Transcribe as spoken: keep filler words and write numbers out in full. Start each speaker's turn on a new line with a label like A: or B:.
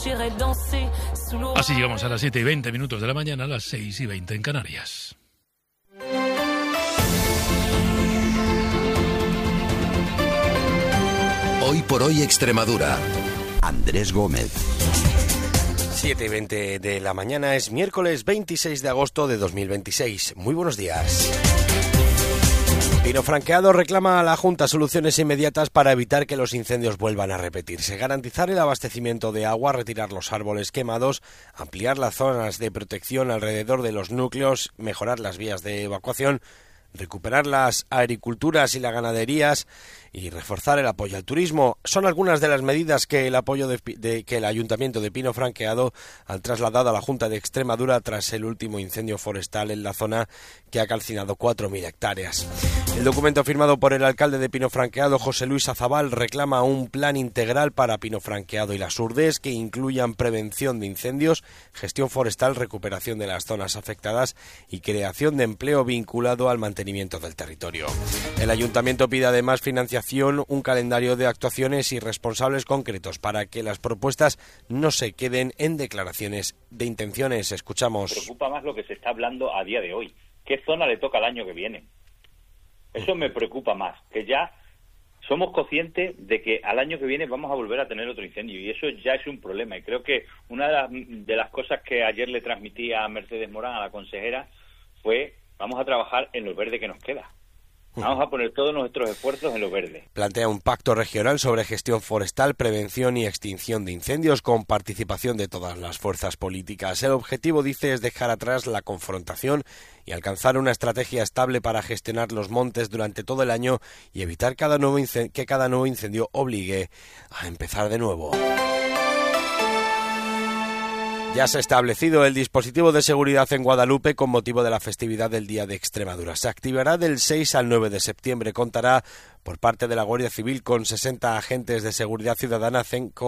A: Así llegamos a las siete y veinte minutos de la mañana, a las seis y veinte en Canarias.
B: Hoy por hoy Extremadura. Andrés Gómez.
C: siete y veinte de la mañana, es miércoles veintiséis de agosto de dos mil veintiséis. Muy buenos días. Pino Franqueado reclama a la Junta soluciones inmediatas para evitar que los incendios vuelvan a repetirse. Garantizar el abastecimiento de agua, retirar los árboles quemados, ampliar las zonas de protección alrededor de los núcleos, mejorar las vías de evacuación, recuperar las agriculturas y las ganaderías y reforzar el apoyo al turismo. Son algunas de las medidas que el apoyo de, de que el Ayuntamiento de Pino Franqueado han trasladado a la Junta de Extremadura tras el último incendio forestal en la zona que ha calcinado cuatro mil hectáreas. El documento firmado por el alcalde de Pino Franqueado, José Luis Azabal, reclama un plan integral para Pino Franqueado y las Urdes que incluyan prevención de incendios, gestión forestal, recuperación de las zonas afectadas y creación de empleo vinculado al mantenimiento del territorio. El Ayuntamiento pide además financiación, un calendario de actuaciones y responsables concretos para que las propuestas no se queden en declaraciones de intenciones. Escuchamos.
D: Me preocupa más lo que se está hablando a día de hoy. ¿Qué zona le toca el año que viene? Eso me preocupa más, que ya somos conscientes de que al año que viene vamos a volver a tener otro incendio y eso ya es un problema. Y creo que una de las, de las cosas que ayer le transmití a Mercedes Morán, a la consejera, fue vamos a trabajar en lo verde que nos queda. Vamos a poner todos nuestros esfuerzos en lo verde.
C: Plantea un pacto regional sobre gestión forestal, prevención y extinción de incendios con participación de todas las fuerzas políticas. El objetivo, dice, es dejar atrás la confrontación y alcanzar una estrategia estable para gestionar los montes durante todo el año y evitar cada nuevo incendio, que cada nuevo incendio obligue a empezar de nuevo. Ya se ha establecido el dispositivo de seguridad en Guadalupe con motivo de la festividad del Día de Extremadura. Se activará del seis al nueve de septiembre. Contará por parte de la Guardia Civil con sesenta agentes de seguridad ciudadana